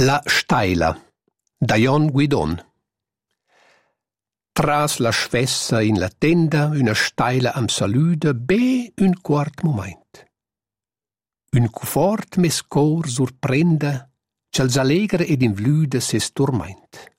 La Staila, da Jon Guidon. Tras la svessa in la tenda, una staila am saluda be un quart moment. Un cufort mes cor surprenda, ch'els allegra ed invlüda ses turment.